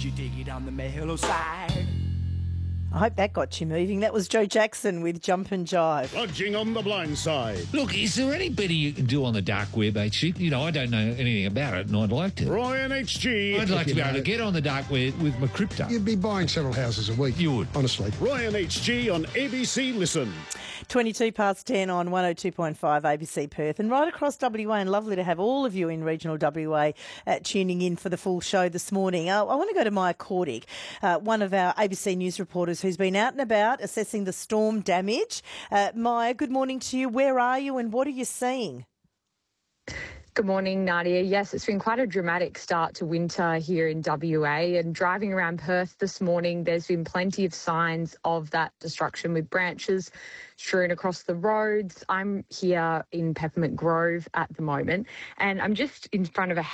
you dig it on the Mahalo side? I hope that got you moving. That was Joe Jackson with Jump and Jive. Lodging on the blind side. Look, is there any better you can do on the dark web, HG? You know, I don't know anything about it, and I'd like to. Ryan HG. I'd like to be able to get on the dark web with my crypto. You'd be buying several houses a week. You would. Honestly. Ryan HG on ABC Listen. 22 past 10 on 102.5 ABC Perth and right across WA, and lovely to have all of you in regional WA tuning in for the full show this morning. I want to go to Maya Cordick, one of our ABC News reporters who's been out and about assessing the storm damage. Maya, good morning to you. Where are you and what are you seeing? Good morning, Nadia. Yes, it's been quite a dramatic start to winter here in WA, and driving around Perth this morning, there's been plenty of signs of that destruction with branches strewn across the roads. I'm here in Peppermint Grove at the moment, and I'm just in front of a